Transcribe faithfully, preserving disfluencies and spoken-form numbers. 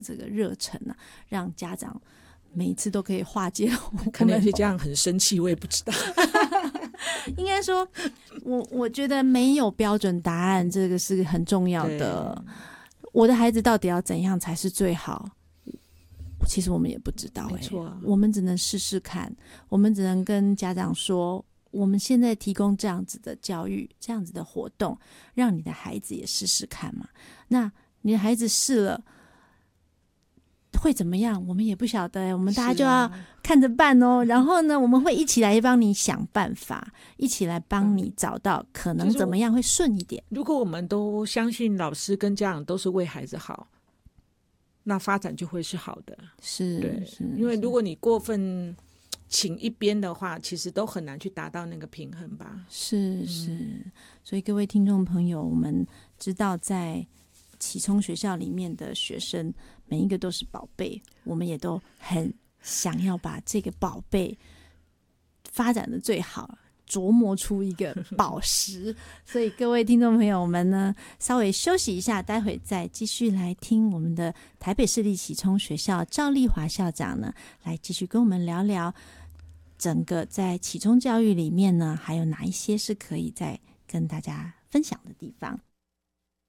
这个热忱啊，让家长每一次都可以化解。 可能有些家长很生气，我也不知道。 应该说我我觉得没有标准答案，这个是很重要的。我的孩子到底要怎样才是最好，其实我们也不知道、欸、 没错、啊、 我们只能试试看，我们只能跟家长说，我们现在提供这样子的教育，这样子的活动，让你的孩子也试试看嘛。那你的孩子试了会怎么样，我们也不晓得、欸、我们大家就要看着办哦、啊、然后呢，我们会一起来帮你想办法，一起来帮你找到可能怎么样会顺一点、 就是、如果我们都相信老师跟家长都是为孩子好，那发展就会是好的。 是， 对， 是， 因为如果你过分请一边的话，其实都很难去达到那个平衡吧。 是是、嗯、所以各位听众朋友，我们知道在启聪学校里面的学生每一个都是宝贝，我们也都很想要把这个宝贝发展的最好，琢磨出一个宝石。所以各位听众朋友们呢，稍微休息一下，待会再继续来听我们的台北市立启聪学校赵丽华校长呢，来继续跟我们聊聊整个在启聪教育里面呢，还有哪一些是可以再跟大家分享的地方。